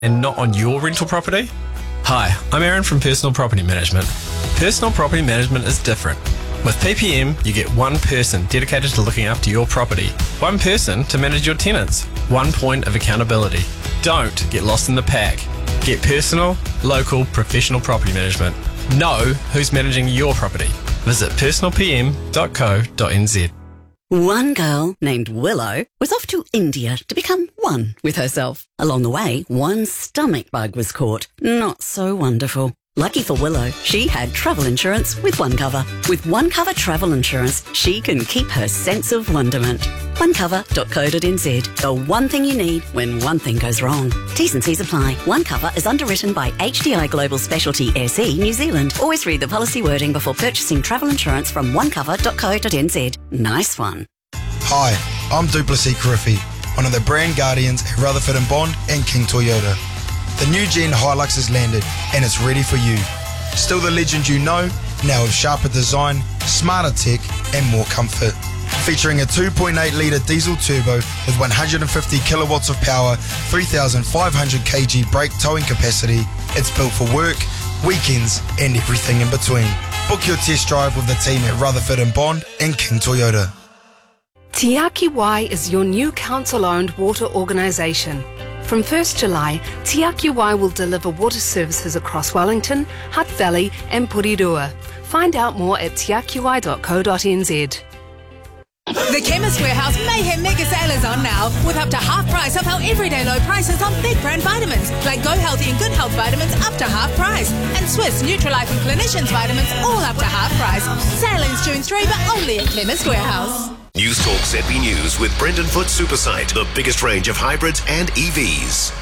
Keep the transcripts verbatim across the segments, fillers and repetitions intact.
and not on your rental property? Hi, I'm Aaron from Personal Property Management. Personal Property Management is different. With P P M, you get one person dedicated to looking after your property, one person to manage your tenants, one point of accountability. Don't get lost in the pack. Get personal, local, professional property management. Know who's managing your property. Visit personal p m dot co dot n z. One girl named Willow was off to India to become one with herself. Along the way, one stomach bug was caught. Not so wonderful. Lucky for Willow, she had travel insurance with OneCover. With OneCover travel insurance, she can keep her sense of wonderment. one cover dot co dot n z. The one thing you need when one thing goes wrong. T's and C's apply. OneCover is underwritten by H D I Global Specialty S E New Zealand. Always read the policy wording before purchasing travel insurance from one cover dot co dot n z. Nice one. Hi, I'm Duplessis Carriffy, one of the brand guardians at Rutherford and Bond and King Toyota. The new Gen Hilux has landed and it's ready for you. Still the legend you know, now with sharper design, smarter tech and more comfort. Featuring a two point eight litre diesel turbo with one hundred fifty kilowatts of power, three thousand five hundred kilograms brake towing capacity, it's built for work, weekends and everything in between. Book your test drive with the team at Rutherford and Bond and King Toyota. Te Aki Wai is your new council-owned water organisation. From first July, Te Aki Wai will deliver water services across Wellington, Hutt Valley and Porirua. Find out more at te aki wai dot co dot n z. The Chemist Warehouse Mayhem Mega Sale is on now, with up to half price of our everyday low prices on big brand vitamins, like Go Healthy and Good Health vitamins up to half price, and Swiss Nutrilife and Clinicians vitamins all up to half price. Sale ends June third, but only at Chemist Warehouse. News Talk Z B News with Brendan Foot Supersite, the biggest range of hybrids and E Vs.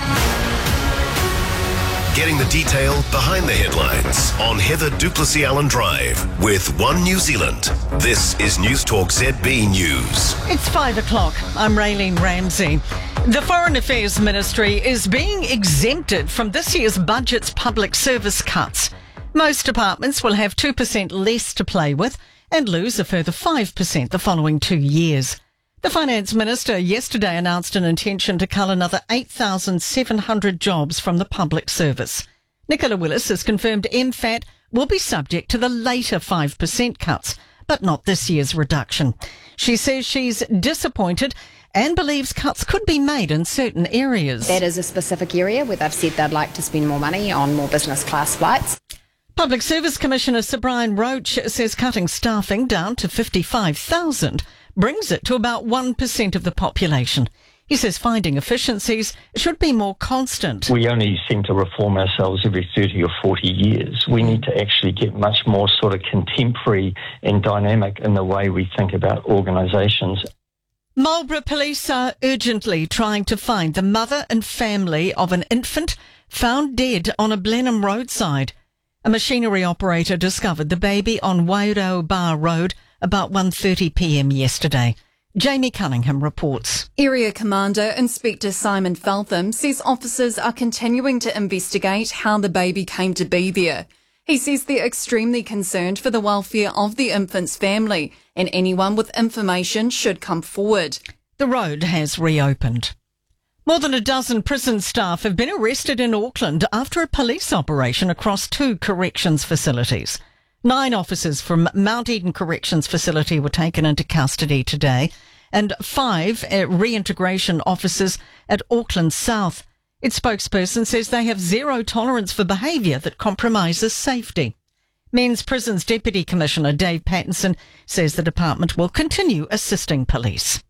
Getting the detail behind the headlines on Heather Duplessis Allen Drive with One New Zealand. This is News Talk Z B News. It's five o'clock. I'm Raylene Ramsey. The Foreign Affairs Ministry is being exempted from this year's budget's public service cuts. Most departments will have two percent less to play with and lose a further five percent the following two years. The Finance Minister yesterday announced an intention to cull another eight thousand seven hundred jobs from the public service. Nicola Willis has confirmed M F A T will be subject to the later five percent cuts, but not this year's reduction. She says she's disappointed and believes cuts could be made in certain areas. That is a specific area where they've said they'd like to spend more money on more business class flights. Public Service Commissioner Sir Brian Roach says cutting staffing down to fifty-five thousand brings it to about one percent of the population. He says finding efficiencies should be more constant. We only seem to reform ourselves every thirty or forty years. We need to actually get much more sort of contemporary and dynamic in the way we think about organisations. Marlborough Police are urgently trying to find the mother and family of an infant found dead on a Blenheim roadside. A machinery operator discovered the baby on Wairau Bar Road about one thirty p m yesterday. Jamie Cunningham reports. Area Commander Inspector Simon Feltham says officers are continuing to investigate how the baby came to be there. He says they're extremely concerned for the welfare of the infant's family and anyone with information should come forward. The road has reopened. More than a dozen prison staff have been arrested in Auckland after a police operation across two corrections facilities. Nine officers from Mount Eden Corrections Facility were taken into custody today, and five uh, reintegration officers at Auckland South. Its spokesperson says they have zero tolerance for behaviour that compromises safety. Men's Prisons Deputy Commissioner Dave Pattinson says the department will continue assisting police.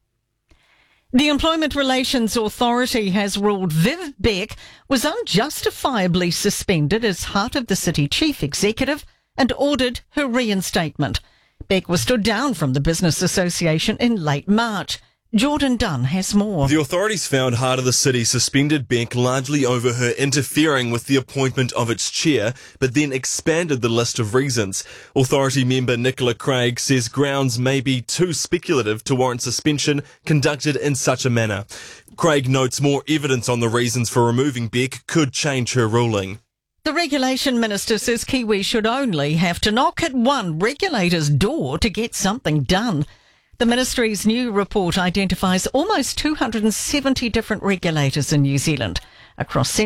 The Employment Relations Authority has ruled Viv Beck was unjustifiably suspended as heart of the city chief executive and ordered her reinstatement. Beck was stood down from the Business Association in late March. Jordan Dunn has more. The authorities found Heart of the City suspended Beck largely over her interfering with the appointment of its chair, but then expanded the list of reasons. Authority member Nicola Craig says grounds may be too speculative to warrant suspension conducted in such a manner. Craig notes more evidence on the reasons for removing Beck could change her ruling. The Regulation Minister says Kiwis should only have to knock at one regulator's door to get something done. The Ministry's new report identifies almost two hundred seventy different regulators in New Zealand. across